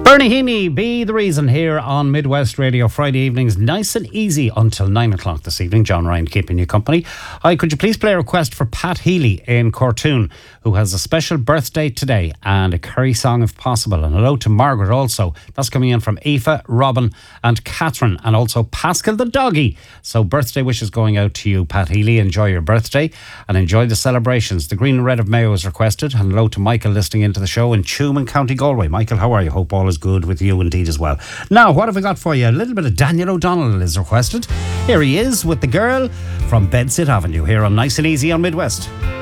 Bernie Heaney, Be the Reason here on Midwest Radio, Friday evenings, nice and easy until 9 o'clock this evening. John Ryan keeping you company. Hi, could you please play a request for Pat Healy in Cortoon, who has a special birthday today, and a Kerry song if possible. And hello to Margaret also. That's coming in from Aoife, Robin and Catherine, and also Pascal the doggy. So birthday wishes going out to you, Pat Healy. Enjoy your birthday and enjoy the celebrations. The Green and Red of Mayo is requested. And hello to Michael listening into the show in Tuam, County Galway. Michael, how are you? Hope all is good with you indeed as well. Now, what have we got for you? A little bit of Daniel O'Donnell is requested. Here he is with The Girl from Bedsit Avenue here on Nice and Easy on Midwest.